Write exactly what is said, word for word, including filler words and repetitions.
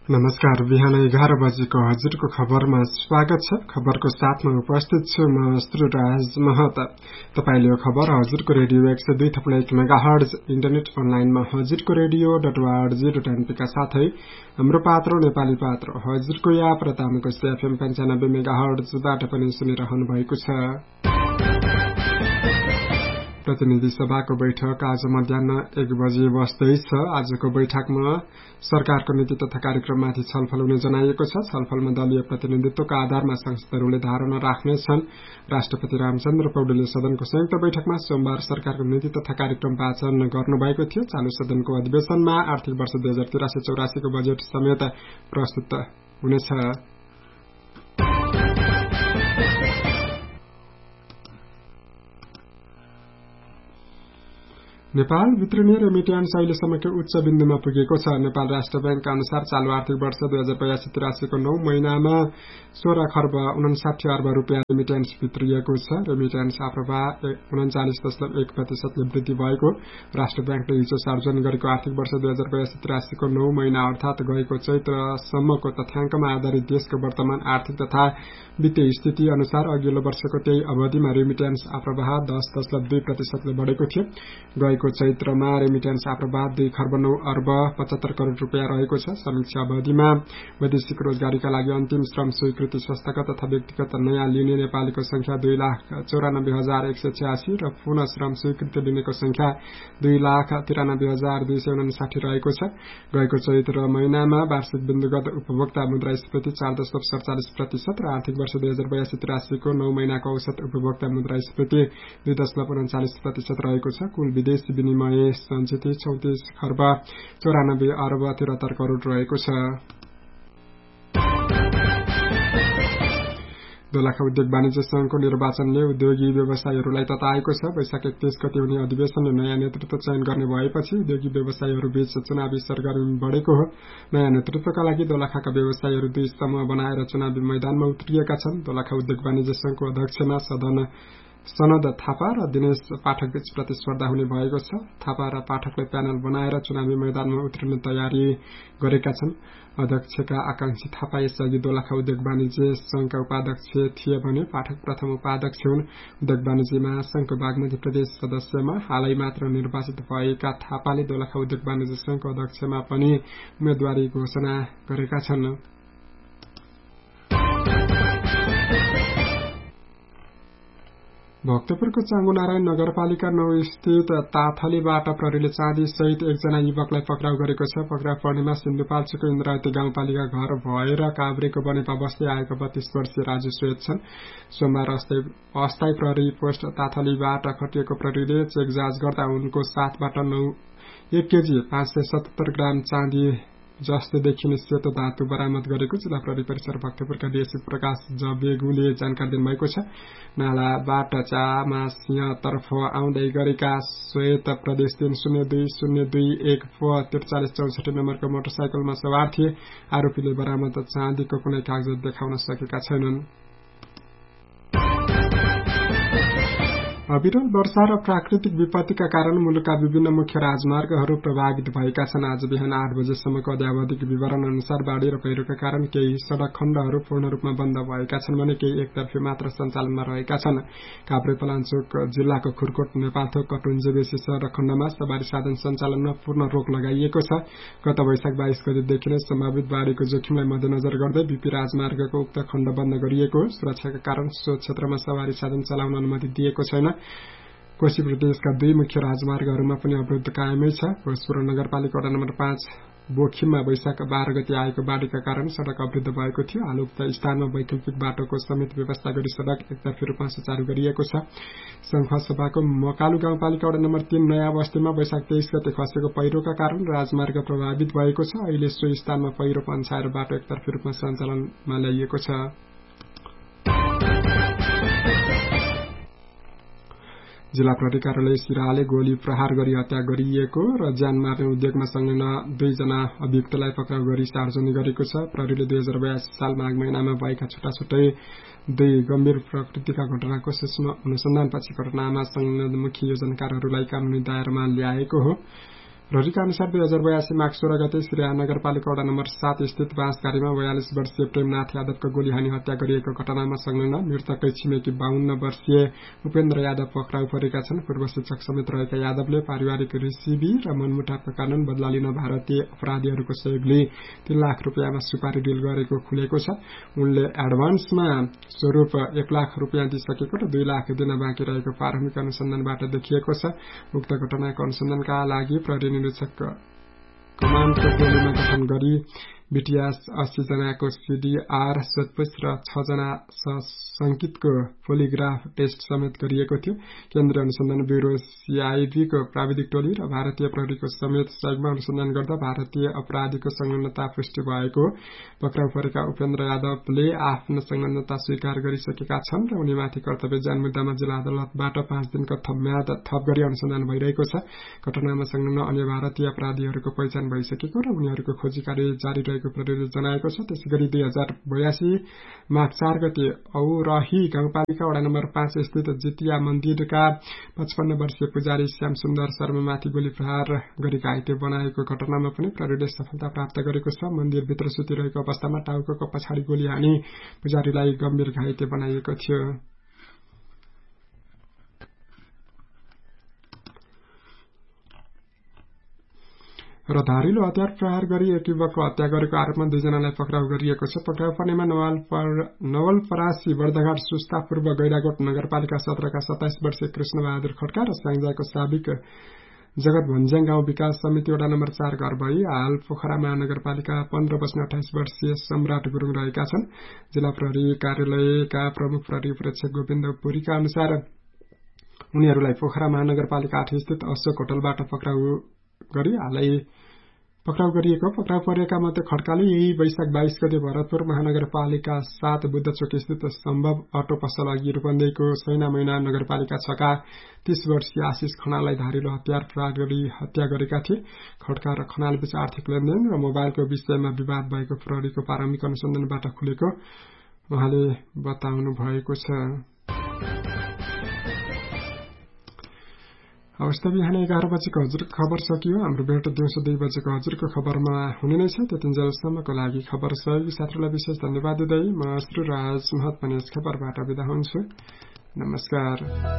नमस्कार। बिहान एघार बजेको हजुरको खबरमा स्वागत छ। खबरको साथमा उपस्थित छु म श्रीराज महत। तपाईले यो खबर हजुरको रेडियो एक सय दुई थप्लो एक मेगाहर्ज इन्टरनेट अनलाइनमा हजुरको radio dot ORG dot NP का साथै हाम्रो पात्रो नेपाली पात्र हजुरको या प्रतामको एफएम पन्चानब्बे मेगाहर्जबाट पनि सुनिरहनु भएको छ। प्रतिनिधि सभाको बैठक आज मध्याह एक बजे बस्दैछ। आजको बैठकमा सरकारको नीति तथा कार्यक्रममाथि छलफल हुने जनाइएको छ। छलफलमा दलीय प्रतिनिधित्वका आधारमा संसदहरूले धारणा राख्नेछन्। राष्ट्रपति रामचन्द्र पौडेलले सदनको संयुक्त बैठकमा सोमबार सरकारको नीति तथा कार्यक्रम वाचन गर्नुभएको थियो। चालू सदनको अधिवेशनमा आर्थिक वर्ष दुई हजार तिरासी चौरासीको बजेट समेत प्रस्तुत हुनेछ। नेपाल भित्रिने रेमिट्यान्स अहिलेसम्मकै उच्च बिन्दुमा पुगेको छ। नेपाल राष्ट्र बैंकका अनुसार चालू आर्थिक वर्ष दुई हजार बयासी तिरासीको नौ महिनामा सोह्र खर्ब उनासाठी अर्ब रूपियाँ रेमिट्यान्स भित्रिएको छ। रेमिट्यान्स आप्रवाह उन्चालिस दशमलव एक प्रतिशतले वृद्धि भएको राष्ट्र बैंकले हिजो सार्वजनिक गरेको आर्थिक वर्ष दुई हजार बयासी तिरासीको नौ महिना अर्थात गएको चैत्रसम्मको तथ्याङ्कमा आधारित देशको वर्तमान आर्थिक तथा वित्तीय स्थिति अनुसार अघिल्लो वर्षको त्यही अवधिमा रेमिट्यान्स आप्रवाह दस दशमलव दुई प्रतिशतले बढ़ेको थियो। गएको चैत्रमा रेमिट्यान्स आप्रवाह दुई खर्ब नौ अर्ब पचहत्तर करोड़ रूपियाँ रहेको छ। समीक्षा अवधिमा वैदेशिक रोजगारीका लागि अन्तिम श्रम स्वीकृति संस्थागत तथा व्यक्तिगत नयाँ लिने नेपालीको संख्या दुई लाख चौरानब्बे हजार एक सय छयासी र पुनः श्रम स्वीकृति लिनेको संख्या दुई लाख तिरानब्बे हजार दुई सय उनासाठी रहेको छ। गएको चैत्र महिनामा वार्षिक बिन्दुगत उपभोक्ता मुद्रास्फीति चार दशमलव सड़चालिस प्रतिशत र आर्थिक वर्ष दुई हजार बयासी तिरासीको नौ महिनाको औसत उपभोक्ता मुद्रास्फीति दुई दशमलव उन्चालिस प्रतिशत रहेको छ। कुल विदेशी विनिमय सञ्चित चौतिस खर्ब चौरानब्बे अर्ब तिहत्तर करोड़ रहेको छ। दोलखा उद्योग वाणिज्य संघको निर्वाचनले उद्योगी व्यवसायीहरूलाई तताएको छ। वैशाख एकतीस गते हुने अधिवेशनले नयाँ नेतृत्व चयन गर्ने भएपछि उद्योगी व्यवसायीहरूबीच चुनावी सरगर्मी बढ़ेको हो। नयाँ नेतृत्वका लागि दोलखाका व्यवसायीहरू दुई समूह बनाएर चुनावी मैदानमा उत्रिएका छन्। दोलखा उद्योग वाणिज्य संघको अध्यक्षमा सदन सनद थापा र दिनेश पाठक बीच प्रतिस्पर्धा हुने भएको छ। थापा र पाठकले प्यानल बनाएर चुनावी मैदानमा उत्रिने तयारी गरेका छन्। अध्यक्षका आकांक्षी थापा यसअघि दोलखा उद्योग वाणिज्य संघका उपाध्यक्ष थिए भने पाठक प्रथम उपाध्यक्ष हुन्। उद्योग वाणिज्य महासंघको बागमती प्रदेश सदस्यमा हालै मात्र निर्वाचित भएका थापाले दोलखा उद्योग वाणिज्य संघको अध्यक्षमा पनि उम्मेद्वारी घोषणा गरेका छन्। भक्तपुरको चाँगुनारायण नगरपालिका नौ स्थित ताथलीबाट प्रहरीले चाँदी सहित एकजना युवकलाई पक्राउ गरेको छ। पक्राउ पर्नेमा सिन्धुपाल्चोकको इन्द्रावती गाउँपालिका घर भएर काभ्रेको बनेपा बस्दै आएको बत्तीस वर्षीय राजु श्वेत छन्। सोमबार अस्थायी प्रहरी पोस्ट ताथलीबाट खटिएको प्रहरीले चेक जाँच गर्दा उनको साथबाट नौ एक केजी पाँच सय सतहत्तर ग्राम चाँदी जस्तो देखिने सेतो धातु बरामद गरेको जिल्ला प्रहरी परिसर भक्तपुरका डीएसपी प्रकाश जबेगुले जानकारी दिनुभएको छ। नालाबाट चामासियातर्फ आउँदै गरेका श्वेत प्रदेश तीन शून्य दुई शून्य दुई एक फ त्रिचालिस चौसठी नम्बरको मोटरसाइकलमा सवार थिए। आरोपीले बरामद चाँदीको कुनै कागजात देखाउन सकेका छैनन्। अविरल वर्षा र प्राकृतिक विपत्तिका कारण मुलुकका विभिन्न मुख्य राजमार्गहरू प्रभावित भएका छन्। आज बिहान आठ बजेसम्मको अध्यावधिक विवरण अनुसार बाढ़ी र पहिरोका कारण केही सड़क खण्डहरू पूर्ण रूपमा बन्द भएका छन् भने केही एकतर्फी मात्र सञ्चालनमा रहेका छन्। काभ्रेपलाञ्चोक जिल्लाको खुरकोट नेपालथोक कटुन्जे बेसी सड़क खण्डमा सवारी साधन सञ्चालनमा पूर्ण रोक लगाइएको छ। गत वैशाख बाइस गतेदेखि नै सम्भावित बाढ़ीको जोखिमलाई मध्यनजर गर्दै बीपी राजमार्गको उक्त खण्ड बन्द गरिएको हो। सुरक्षाका कारण सो क्षेत्रमा सवारी साधन चलाउन अनुमति दिएको छैन। कोशी प्रदेशका दुई मुख्य राजमार्गहरूमा पनि अवरोध कायमै छ। भोजपुर नगरपालिका वडा नम्बर पाँच बोखिममा वैशाख बाह्र गते आएको बाढ़ीका कारण सड़क अवरुद्ध भएको थियो। हाल उक्त स्थानमा वैकल्पिक बाटोको समेत व्यवस्था गरी सड़क एकतर्फी रूपमा सुचारू गरिएको छ। संखुवासभाको मकालु गाउँपालिका वडा नम्बर तीन नयाँ बस्तीमा वैशाख तेइस गते खसेको पहिरोका कारण राजमार्ग प्रभावित भएको छ। अहिले सो स्थानमा पहिरो पन्छाएर बाटो एकतर्फी रूपमा सञ्चालनमा ल्याइएको छ। जिल्ला प्रहरी कार्यालय सिराहाले गोली प्रहार गरी हत्या गरिएको र ज्यान मार्ने उद्योगमा संलग्न दुईजना अभियुक्तलाई पक्राउ गरी सार्वजनिक गरेको छ। प्रहरीले दुई हजार बयासी साल माघ महिनामा भएका छुट्टा छुट्टै दुई गम्भीर प्रकृतिका घटनाको सूक्ष्म अनुसन्धानपछि घटनामा संलग्न मुख्य योजनाकारहरूलाई कानूनी दायरामा ल्याएको हो। प्रहरीका अनुसार दुई हजार बयासी माघ सोह्र गते सिरिया नगरपालिका वडा नम्बर सात स्थित बाँसघारीमा बयालिस वर्षीय प्रेमनाथ यादवको गोली हानी हत्या गरिएको घटनामा संलग्न मृतकै छिमेकी बाहन्न वर्षीय उपेन्द्र यादव पक्राउ परेका छन्। पूर्व शिक्षक समेत रहेका यादवले पारिवारिक रिसिभी र मनमुटावका कारण बदला लिन भारतीय अपराधीहरूको सहयोगले तीन लाख रुपियाँमा सुपारी डिल गरेको खुलेको छ। उनले एडभान्समा स्वरूप एक लाख रुपियाँ दिइसकेको र दुई लाख दिन बाँकी रहेको प्रारम्भिक अनुसन्धानबाट देखिएको छ। उक्त घटनाको अनुसन्धानका लागि प्रहरी निरीक्षक कमानको टोलीमा गठन गरी बीटीएस अस्सी जनाको सीडीआर सोधपुछ र छ जना संकितको पोलिग्राफ टेस्ट समेत गरिएको थियो। केन्द्रीय अनुसन्धान ब्यूरो सीआईबीको प्राविधिक टोली र भारतीय प्रहरीको समेत सहयोगमा अनुसन्धान गर्दा भारतीय अपराधीको संलग्नता पुष्टि भएको। पक्राउ परेका उपेन्द्र यादवले आफ्नो संलग्नता स्वीकार गरिसकेका छन् र उनीमाथि कर्तव्य ज्यान मुद्दामा जिल्ला अदालतबाट पाँच दिनको थप म्याद थप गरी अनुसन्धान भइरहेको छ। घटनामा संलग्न अन्य भारतीय अपराधीहरूको पहिचान भइसकेको र उनीहरूको खोजी कार्य जारी रहेको प्रहरीले जनाएको छ। त्यसैगरी दुई हजार बयासी माघ चार गते औरही गाउँपालिका वडा नम्बर पाँच स्थित जितिया मन्दिरका पचपन्न वर्षीय पुजारी श्याम सुन्दर शर्मामाथि गोली प्रहार गरी घाइते बनाएको घटनामा पनि प्रहरीले सफलता प्राप्त गरेको छ। मन्दिरभित्र सुतिरहेको अवस्थामा टाउको पछाडि गोली हानी पुजारीलाई गम्भीर घाइते बनाइएको थियो। र धारिलो हतियार प्रहार गरी एक युवकको हत्या गरेको आरोपमा दुईजनालाई पक्राउ गरिएको छ। पक्राउ पर्नेमा नवलपरासी बर्दघाट सुस्ता पूर्व गैराकोट नगरपालिका सत्रका सत्ताइस वर्षीय कृष्ण बहादुर खड्का र स्याङ्जाको साबिक जगत भन्ज्याङ गाउँ विकास समिति वडा नम्बर चार घर भई हाल पोखरा महानगरपालिका पन्ध्र बस्ने अठाइस वर्षीय सम्राट गुरुङ रहेका छन्। जिल्ला प्रहरी कार्यालयका प्रमुख प्रहरी प्रेक्षक गोविन्द पुरीका अनुसार उनीहरूलाई पोखरा महानगरपालिका आठ स्थित अशोक होटलबाट पक्राउ गरी हालै पक्राउ गरिएको। पक्राउ परेका मध्ये खड्काले यही वैशाख बाइस गते भरतपुर महानगरपालिका सात बुद्ध चोक स्थित सम्भव अटो पसल अघि रूपन्देहीको सैना मैना नगरपालिका छका तीस वर्षीय आशिष खनाललाई धारिलो हतियार प्रहार गरी हत्या गरेका थिए। खड्का र खनाल बीच आर्थिक लेनदेन र मोबाइलको विषयमा विवाद भएको प्रहरीको प्रारम्भिक अनुसन्धानबाट खुलेको उहाँले बताउनु भएको छ। अवस्था बिहान एघार बजेको हजुरको खबर सकियो। हाम्रो भेट दिउँसो दुई बजेको हजुरको खबरमा हुने नै छ। त्यतिन्जेलसम्मको लागि खबर सहयोगी साथीलाई विशेष धन्यवाद दिँदै म श्री राज महत पनि यस खबरबाट बिदा हुन्छु। नमस्कार।